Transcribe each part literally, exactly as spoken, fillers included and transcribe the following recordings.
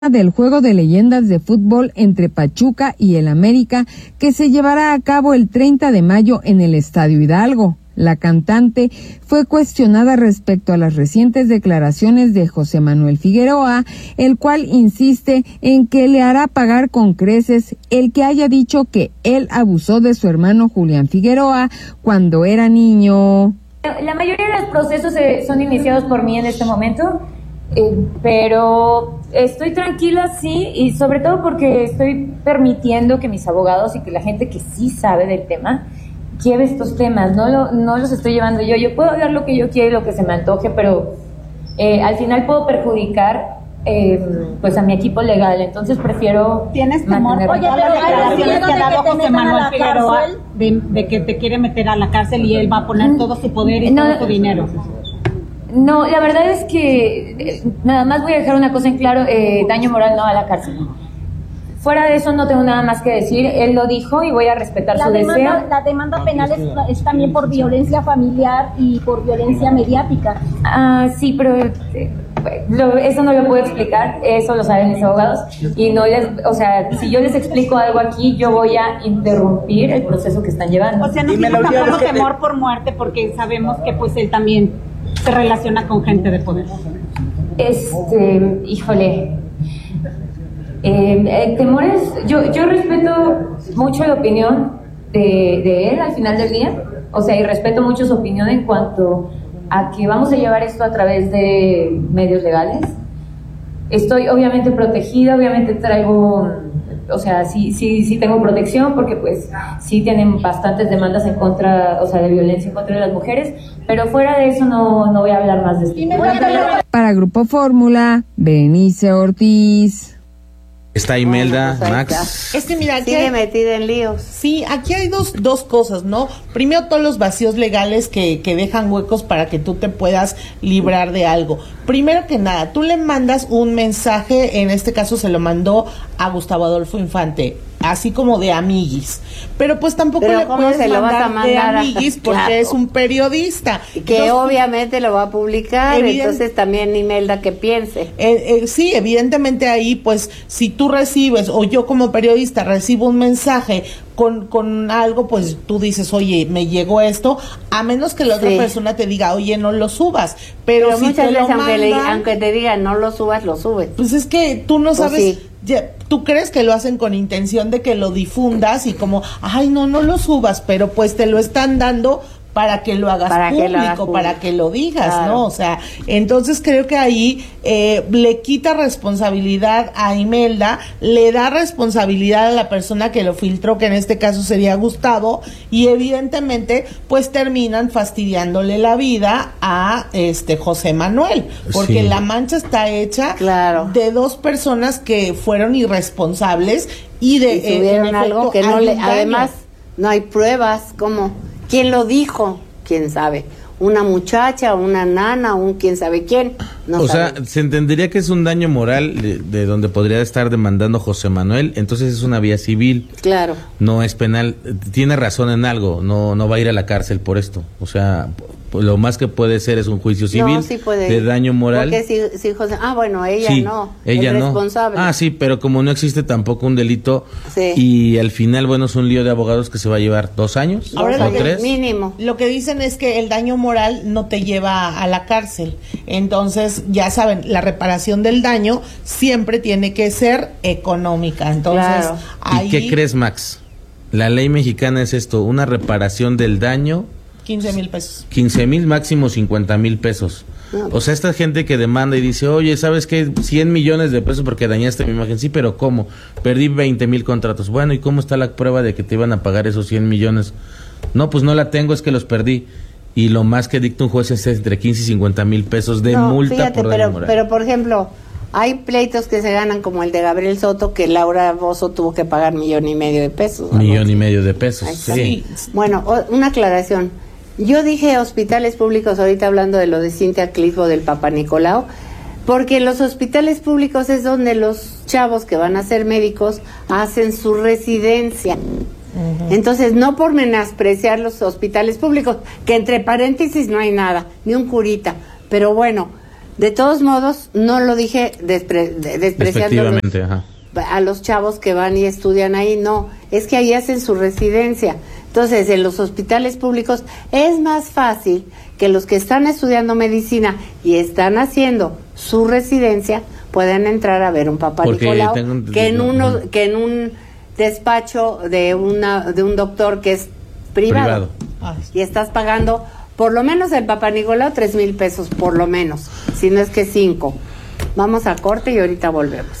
del juego de leyendas de fútbol entre Pachuca y el América, que se llevará a cabo el treinta de mayo en el Estadio Hidalgo. La cantante fue cuestionada respecto a las recientes declaraciones de José Manuel Figueroa, el cual insiste en que le hará pagar con creces el que haya dicho que él abusó de su hermano Julián Figueroa cuando era niño. La mayoría de los procesos son iniciados por mí en este momento, eh, pero estoy tranquila, sí, y sobre todo porque estoy permitiendo que mis abogados y que la gente que sí sabe del tema lleve estos temas, no, lo, no los estoy llevando yo. Yo puedo hablar lo que yo quiera y lo que se me antoje, pero eh, al final puedo perjudicar eh, pues a mi equipo legal, entonces prefiero... ¿Tienes temor? Oye, pero hay declaraciones que ha dado José Manuel Figueroa de, de que te quiere meter a la cárcel y él va a poner todo su poder y no, todo su dinero. No, la verdad es que eh, nada más voy a dejar una cosa en claro, eh, daño moral no a la cárcel. Fuera de eso no tengo nada más que decir, él lo dijo y voy a respetar la su demanda, deseo. La demanda penal es, es también por violencia familiar y por violencia mediática. Ah, sí, pero eh, lo, eso no lo puedo explicar, eso lo saben mis abogados. Y no les, o sea, si yo les explico algo aquí, yo voy a interrumpir el proceso que están llevando. O sea, no tiene tampoco temor por muerte porque sabemos que pues él también se relaciona con gente de poder. Este, híjole... Eh, temores, yo, yo respeto mucho la opinión de, de él al final del día, o sea, y respeto mucho su opinión en cuanto a que vamos a llevar esto a través de medios legales. Estoy obviamente protegida, obviamente traigo, o sea, sí, sí, sí tengo protección porque pues sí tienen bastantes demandas en contra, o sea, de violencia en contra de las mujeres, pero fuera de eso no, no voy a hablar más de esto. Para Grupo Fórmula, Benice Ortiz. Está Imelda, pues Max. Es que mira, sigue hay, metida en líos. Sí, aquí hay dos, dos cosas, ¿no? Primero, todos los vacíos legales que, que dejan huecos para que tú te puedas librar de algo. Primero que nada, tú le mandas un mensaje, en este caso se lo mandó a Gustavo Adolfo Infante, así como de amiguis. Pero pues tampoco Pero le ¿cómo puedes se lo vas a mandar de mandar a- amiguis porque Claro. es un periodista. Que Entonces, obviamente lo va a publicar, Evident- entonces también Imelda que piense. Eh, eh, sí, evidentemente ahí, pues, si tú recibes, o yo como periodista recibo un mensaje con, con algo, pues tú dices, oye, me llegó esto, a menos que la otra Sí. persona te diga, oye, no lo subas. Pero, Pero si muchas te lo veces, aunque, le- mandan, aunque te digan no lo subas, lo subes. pues es que tú no Pues sabes, sí. ya, tú crees que lo hacen con intención de que lo difundas y como, ay, no, no lo subas, pero pues te lo están dando para que lo hagas Para que público, lo hagas público. para que lo digas, Claro. ¿no? O sea, entonces creo que ahí eh, le quita responsabilidad a Imelda, le da responsabilidad a la persona que lo filtró, que en este caso sería Gustavo, y evidentemente pues terminan fastidiándole la vida a este José Manuel, porque Sí. la mancha está hecha Claro. de dos personas que fueron irresponsables y de Y eh, tuvieron en algo efecto, que no hay le... un daño. Además, no hay pruebas, ¿cómo? ¿Quién lo dijo? ¿Quién sabe? ¿Una muchacha, una nana, un quién sabe quién? No o sabe. sea, se entendería que es un daño moral de, de donde podría estar demandando José Manuel, entonces es una vía civil, Claro. no es penal. Tiene razón en algo, no no va a ir a la cárcel por esto. O sea, pues lo más que puede ser es un juicio civil No, sí puede de ir. daño moral. Porque si, si José... Ah, bueno, ella Sí, no. ella el no. responsable. Ah, sí, pero como no existe tampoco un delito Sí. y al final, bueno, es un lío de abogados que se va a llevar dos años Ahora o lo que- tres. Mínimo. Lo que dicen es que el daño moral no te lleva a la cárcel. Entonces, ya saben, la reparación del daño siempre tiene que ser económica. Entonces, Claro. ahí ¿Y qué crees, Max? La ley mexicana es esto, una reparación del daño, quince mil pesos. quince mil, máximo cincuenta mil pesos. No. O sea, esta gente que demanda y dice, oye, ¿sabes qué? cien millones de pesos porque dañaste mi imagen. Sí, pero ¿cómo? Perdí veinte mil contratos. Bueno, ¿y cómo está la prueba de que te iban a pagar esos cien millones? No, pues no la tengo, es que los perdí. Y lo más que dicta un juez es entre quince y cincuenta mil pesos de No, multa fíjate, por daño pero, moral. pero por ejemplo, hay pleitos que se ganan como el de Gabriel Soto, que Laura Bozzo tuvo que pagar millón y medio de pesos. ¿no? Millón y medio de pesos, Ahí está. sí. Bueno, o- una aclaración. Yo dije hospitales públicos ahorita hablando de lo de Cintia Clitbo del Papa Nicolau, porque los hospitales públicos es donde los chavos que van a ser médicos hacen su residencia. Uh-huh. Entonces, no por menospreciar los hospitales públicos, que entre paréntesis no hay nada, ni un curita, pero bueno, De todos modos, no lo dije despre- despreciando ajá. a los chavos que van y estudian ahí, no, es que ahí hacen su residencia. Entonces, en los hospitales públicos es más fácil que los que están estudiando medicina y están haciendo su residencia puedan entrar a ver un Papá Porque Nicolau tengo... que en uno, que en un despacho de una de un doctor que es privado, privado. Y estás pagando por lo menos el Papá Nicolau tres mil pesos, por lo menos, si no es que cinco. Vamos a corte y ahorita volvemos.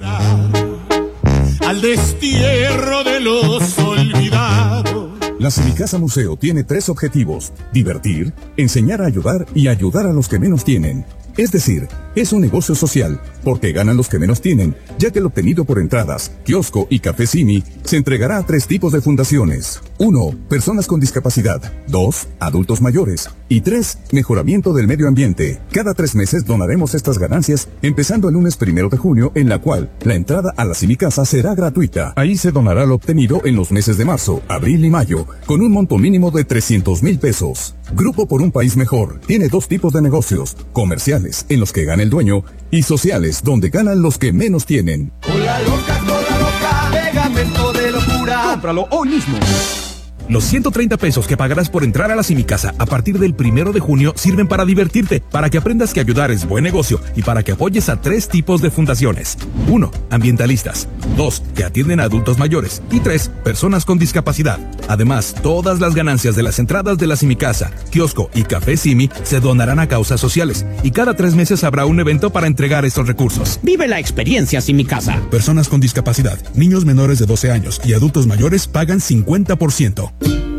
Al destierro de los olvidados. La Semicasa Museo tiene tres objetivos: divertir, enseñar a ayudar y ayudar a los que menos tienen. Es decir, es un negocio social, porque ganan los que menos tienen, ya que el obtenido por entradas, kiosco y café Simi se entregará a tres tipos de fundaciones. Uno, personas con discapacidad. Dos, adultos mayores. Y tres, mejoramiento del medio ambiente. Cada tres meses donaremos estas ganancias, empezando el lunes primero de junio, en la cual la entrada a la Semicasa será gratuita. Ahí se donará lo obtenido en los meses de marzo, abril y mayo, con un monto mínimo de trescientos mil pesos. Grupo por un País Mejor tiene dos tipos de negocios: comerciales, en los que gana el dueño, y sociales, donde ganan los que menos tienen. Cola loca, cola loca, pegamento de locura. Cómpralo hoy mismo. Los ciento treinta pesos que pagarás por entrar a la Semicasa a partir del primero de junio sirven para divertirte, para que aprendas que ayudar es buen negocio y para que apoyes a tres tipos de fundaciones. Uno, ambientalistas. Dos, que atienden a adultos mayores. Y tres, personas con discapacidad. Además, todas las ganancias de las entradas de la Semicasa, kiosco y café Simi se donarán a causas sociales. Y cada tres meses habrá un evento para entregar estos recursos. Vive la experiencia Semicasa. Personas con discapacidad, niños menores de doce años y adultos mayores pagan cincuenta por ciento.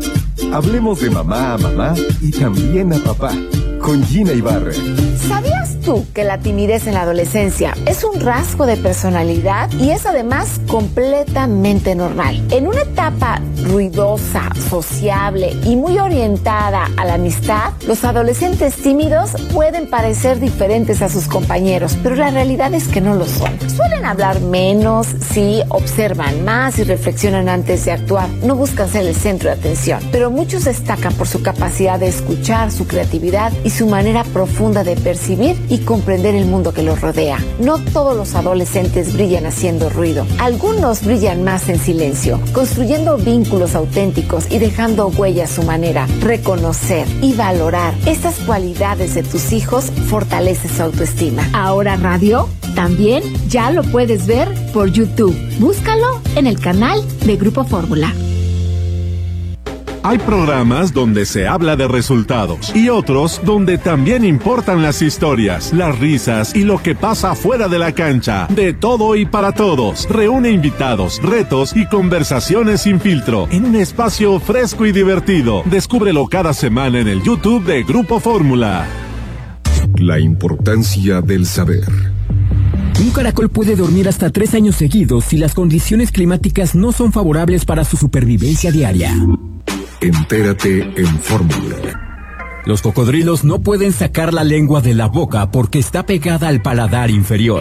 Hablemos de mamá a mamá y también a papá, con Gina Ibarra. ¿Sabías tú que la timidez en la adolescencia es un rasgo de personalidad y es además completamente normal? En una etapa ruidosa, sociable y muy orientada a la amistad, los adolescentes tímidos pueden parecer diferentes a sus compañeros, pero la realidad es que no lo son. Suelen hablar menos, sí, observan más y reflexionan antes de actuar. No buscan ser el centro de atención, pero muchos destacan por su capacidad de escuchar, su creatividad y su manera profunda de percibir y comprender el mundo que los rodea. No todos los adolescentes brillan haciendo ruido. Algunos brillan más en silencio, construyendo vínculos auténticos y dejando huella a su manera. Reconocer y valorar estas cualidades de tus hijos fortalece su autoestima. Ahora radio también ya lo puedes ver por YouTube. Búscalo en el canal de Grupo Fórmula. Hay programas donde se habla de resultados y otros donde también importan las historias, las risas y lo que pasa fuera de la cancha. De todo y para todos. Reúne invitados, retos y conversaciones sin filtro en un espacio fresco y divertido. Descúbrelo cada semana en el YouTube de Grupo Fórmula. La importancia del saber. Un caracol puede dormir hasta tres años seguidos si las condiciones climáticas no son favorables para su supervivencia diaria. Entérate en Fórmula. Los cocodrilos no pueden sacar la lengua de la boca porque está pegada al paladar inferior.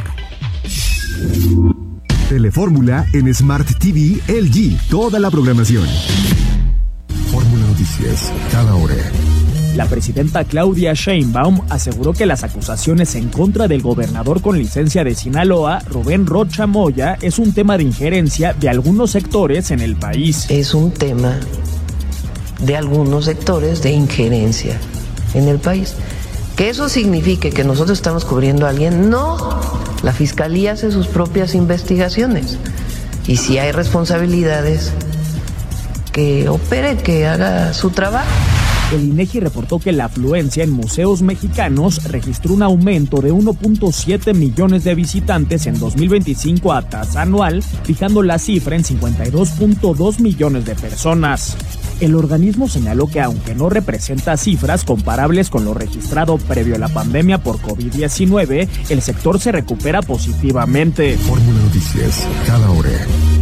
Telefórmula en Smart T V L G. Toda la programación. Fórmula Noticias, cada hora. La presidenta Claudia Sheinbaum aseguró que las acusaciones en contra del gobernador con licencia de Sinaloa, Rubén Rocha Moya, es un tema de injerencia de algunos sectores en el país. Es un tema de algunos sectores de injerencia en el país. Que eso signifique que nosotros estamos cubriendo a alguien, no. La Fiscalía hace sus propias investigaciones. Y si hay responsabilidades, que opere, que haga su trabajo. El INEGI reportó que la afluencia en museos mexicanos registró un aumento de uno punto siete millones de visitantes en dos mil veinticinco a tasa anual, fijando la cifra en cincuenta y dos punto dos millones de personas. El organismo señaló que aunque no representa cifras comparables con lo registrado previo a la pandemia por COVID diecinueve, el sector se recupera positivamente. Fórmula Noticias, cada hora.